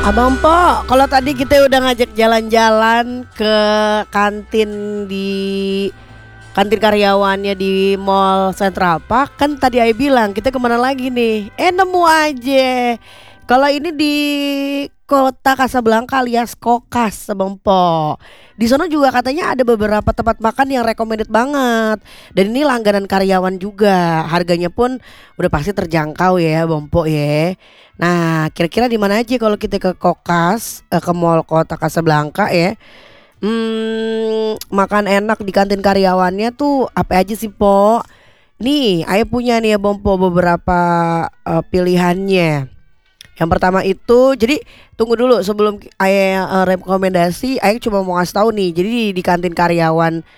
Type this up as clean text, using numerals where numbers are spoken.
Abang Po, kalau tadi kita udah ngajak jalan-jalan ke kantin di kantin karyawannya di Mall Central Park, kan tadi Ai bilang kita kemana lagi nih? Nemu aja. Kalau ini di kota Kasablanka alias Kokas, Abang Po. Di sana juga katanya ada beberapa tempat makan yang recommended banget. Dan ini langganan karyawan juga. Harganya pun udah pasti terjangkau ya, Bang Po ya. Nah, kira-kira di mana aja kalau kita ke Kokas, ke Mall Kota Kasablanka ya? Makan enak di kantin karyawannya tuh apa aja sih, Po? Nih, Ayah punya nih ya, Bang Po, beberapa pilihannya. Yang pertama itu, jadi tunggu dulu sebelum Ayah rekomendasi, Ayah cuma mau ngasih tahu nih. Jadi di kantin karyawan